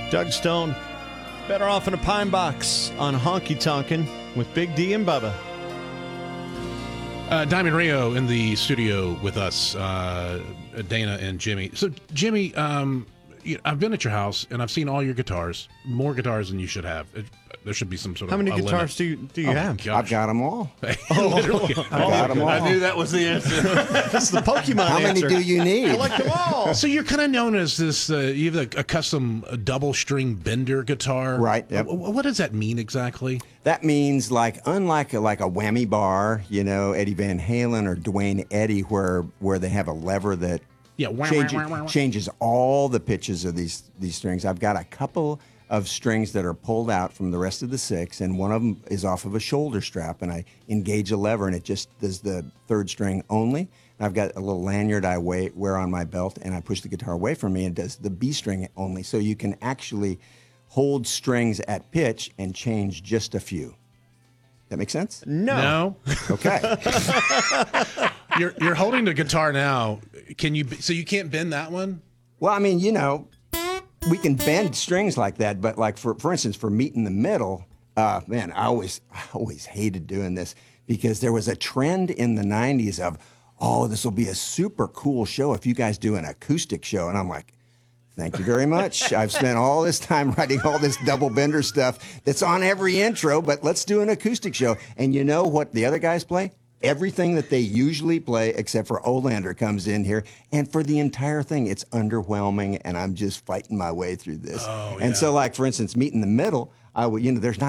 Doug Stone, Better Off in a Pine Box on Honky Tonkin' with Big D and Bubba. Diamond Rio in the studio with us, Dana and Jimmy. So, Jimmy, I've been at your house and I've seen all your guitars, more guitars than you should have. There should be some sort of How many a guitars limit. do you have? Gosh. I've got them all. Literally. I got them all. I knew that was the answer. That's the Pokemon How many answer. do you need? I like them all. So you're kind of known as this, you have a custom double string bender guitar. Right, yep. What does that mean exactly? That means unlike a whammy bar, Eddie Van Halen or Dwayne Eddy, where they have a lever that Yeah. changes all the pitches of these strings. I've got a couple of strings that are pulled out from the rest of the six, and one of them is off of a shoulder strap, and I engage a lever, and it just does the third string only. And I've got a little lanyard I wear on my belt, and I push the guitar away from me, and it does the B string only. So you can actually hold strings at pitch and change just a few. That make sense? No. Okay. You're holding the guitar now. So you can't bend that one? Well, I mean, we can bend strings like that, but like for instance, for Meet in the Middle, man, I always hated doing this because there was a trend in the 90s of, this will be a super cool show if you guys do an acoustic show. And I'm like, thank you very much. I've spent all this time writing all this double bender stuff that's on every intro, but let's do an acoustic show. And you know what the other guys play? Everything that they usually play, except for Olander comes in here, and for the entire thing, it's underwhelming, and I'm just fighting my way through this. Oh, and yeah. so, like for instance, Meet in the Middle, there's not